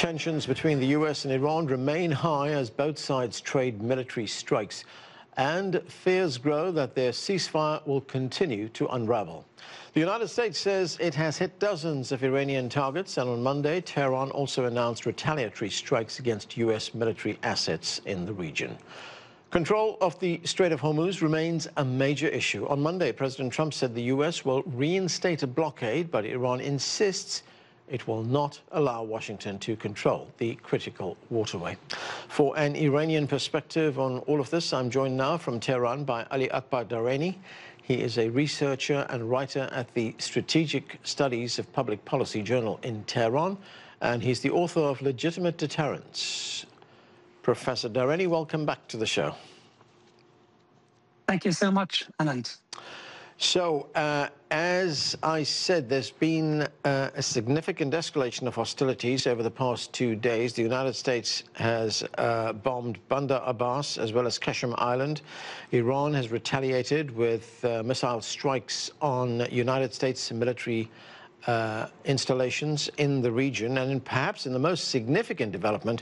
Tensions between the U.S. and Iran remain high as both sides trade military strikes, and fears grow that their ceasefire will continue to unravel. The United States says it has hit dozens of Iranian targets, and on Monday, Tehran also announced retaliatory strikes against U.S. military assets in the region. Control of the Strait of Hormuz remains a major issue. On Monday, President Trump said the U.S. will reinstate a blockade, but Iran insists it will not allow Washington to control the critical waterway. For an Iranian perspective on all of this, I'm joined now from Tehran by Ali Akbar Dareni. He is a researcher and writer at the Strategic Studies of Public Policy Journal in Tehran, and he's the author of Legitimate Deterrence. Professor Dareni, welcome back to the show. Thank you so much, Anand. So, as I said, there's been a significant escalation of hostilities over the past 2 days. The United States has bombed Bandar Abbas as well as Qasem Island. Iran has retaliated with missile strikes on United States military installations in the region. And perhaps in the most significant development,